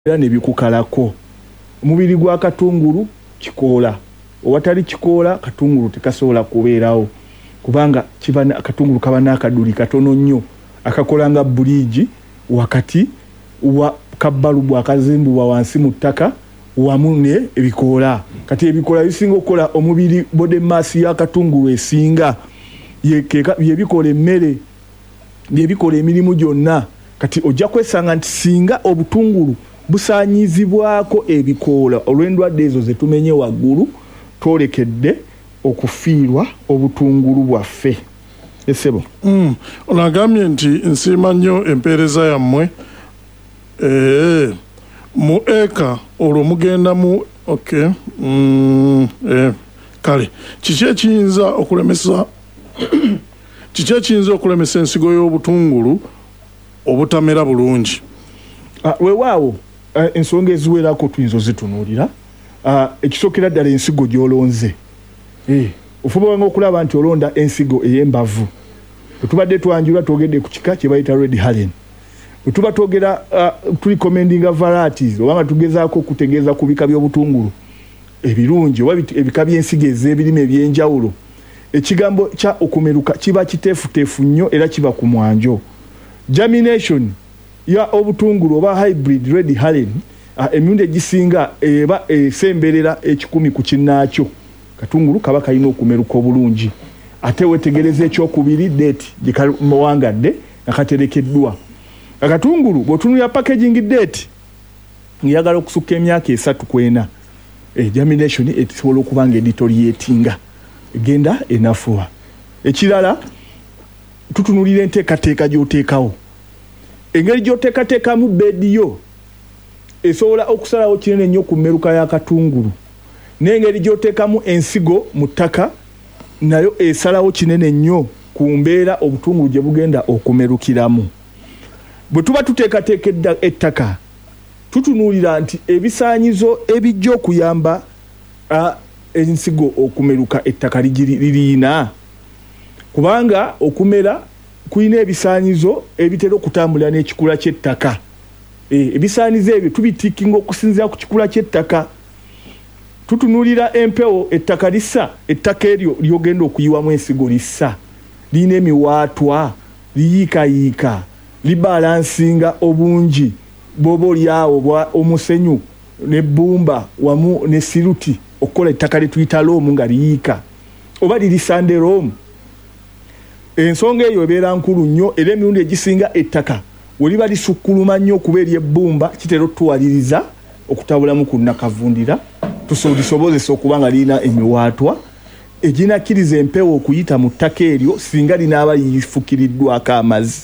era ne bikukalako. Omubiri gwa katungulu kikoola. Owatali kikoola katungulu tekasobola kubeerawo. Kubanga katungulu kaba n'akaduli katono nnyo akakola nga buliji wakati wa kabbalubu akazimbibwa wansi mu ttaka wamu ne ebikoola. Kati ebikoola bisinga okukola omubiri body mass ya katungulu esinga ye bikola emmere bye bikola emirimu gyonna. Kati ojja kwesanga nti singa obutungulu busaanyizibwako ebikoola olw'endwadde ezo ze tumenye waggulu twolekedde okufiirwa obutungulu bwaffe. Esebo onagambye nti nsiima nnyo empeereza yammwe mu eka olwo mugenda mu kale kiki ekiyinza okulemesa ensigo y'obutungulu obutamera bulungi? Weewaawo ensonga eziwerako tuyinza ozitunuulira. Ekisookera ddala ensigo gy'olonze. Ofubanga okulaba nti olonda ensigo ey'embavu. Bwe tubadde twanjulwa twogedde ku kika kye bayita red haren. Bwe tuba twogera recommending varieties obanga tugezaako okutegeeza ku bika by'obutungulu ebirungi oba ebika by'ensigo ez'ebirime eby'enjawulo, ekigambo kya okumeruka kiba kiteefuteefu nnyo era kiba ku mwanjo. Germination ya obutungulu oba hybrid red haren emirundi egisinga eba esemberera 10 ku kinnaakyo. Katungulu kaba kalina okumeruka obulungi. Ate wetegereza ekyokubiri date gye kamuwangadde nga katerekeddwa. Akatungulu bw'otunulira packaging date ng'eyagala okusukka emyaka 3 ku 4. Germination esobola okuba nga editoriatinga egenda enafuwa. Ekirala tutunulira enteekateeka gy'oteekawo. Engeri gy'oteekateekamu bediyo esobola okusalawo kinene nnyo ku mmeruka y'akatungulu. N'engeri gy'oteekamu ensigo mu ttaka nayo esalawo kinene nnyo ku mbeera obutungulu gye bugenda okumerukiramu. Bwe tuba tuteekateeka ettaka tutunuulira nti ebisaanyizo ebijja okuyamba ensigo okumeruka ettaka liriina. Kubanga okumera kulina ebisaanyizo ebitera okutambulira n'ekikula ky'ettaka. Ebisaanizo ebyo tubitiikinga okusinziira ku kikula ky'ettaka. Tutunuulira empewo ettaka lissa, ettaka eryo lyogenda okuyiwamu ensigo lissa. Lirina emiwaatwa, liyiikayiika, libalansinga obungi bw'oba olyawo omusenyu n'ebbumba wamu ne siruti okukola ettaka lye tuyita loomu nga liyiika. Oba lirisande loomu. Ensonga eyo ebeera nkulu nnyo era emirundi egisinga ettaka weliba lisukkuluma nnyo okuba ery'ebbumba kitera otuwaliriza okutabulamu ku nnakavundira. Tusobozesa okuba nga lirina emiwaatwa eginakkiriza empewo okuyita mu ttaka eryo singa linaaba lifukiriddwako amazzi.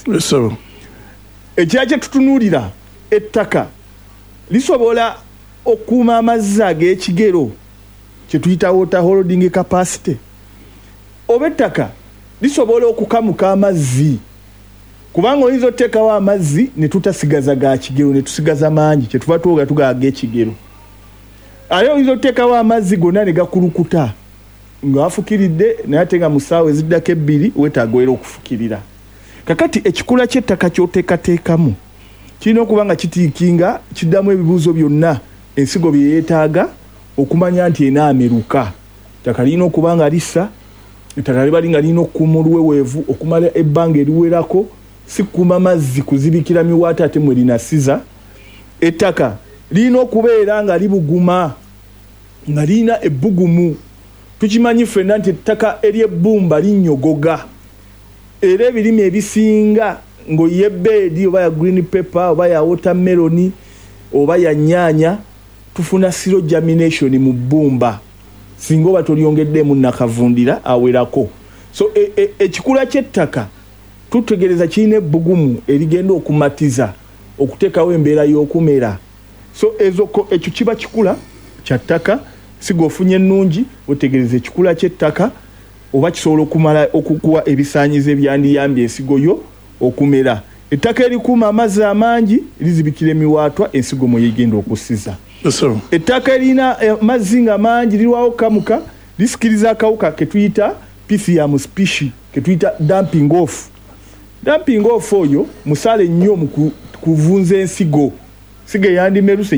Ekira kye tutunuulira ettaka lisobola okukuuma amazzi ag'ekigero kye tuyita water holding capacity. Oba ettaka lisobola okukamuka amazzi kubanga oyinza oteekawo amazzi ne tutasigaza ga kigero ne tusigaza mangi kye tuva twoga tugaga ekigero. Ayo oyinza oteekawo amazzi gonna ne gakulukuta nga wafukiridde naye ate nga mu ssaawa eziddako 2 weetaaga era okufukirira. Kakati ekikula ky'ettaka ky'oteekateekamu kirina okuba nga kitiikinga kiddamu ebibuuzo byonna ensigo bye yeetaaga okumanya nti enaameruka. Ettaka lirina okuba nga lissa, ettaka liba nga lirina okukuuma oluweweevu okumala ebbanga eriwerako, si kukuuma mazzi kuzibikira miwaata ate mwe linasiza. Ettaka lirina okubeera nga libuguma nga lirina ebbugumu. Tukimanyi ffenna nti ettaka ery'ebbumba linnyogoga era ebirime ebisinga ng'oye bbeedi oba ya green pepper oba ya watermelon oba ya nnyaanya tufuna siro germination mu bbumba singa oba tolyongeddeemu nnakavundira awerako. So ekikula ky'ettaka tutegereza kirina ebbugumu erigenda okumatiza okuteekawo embeera y'okumera. So ekyo kiba kikula kya ttaka siga ofunye ennungi otegereza ekikula ky'ettaka oba kisobola okumala okukuwa ebisaanyizo ebyandiyambye ensigo yo okumera. Ettaka erikuuma amazzi amangi lizibikira emiwaatwa ensigo mwe yegenda okusiza. Ettaka erina amazzi nga mangi lirwawo kamuka lisikiriza akawuka ke tuyita Pythium species ke tuyita dumping off. Dumping off oyo musale nnyo mu kuvunza ensigo sige yandimeruse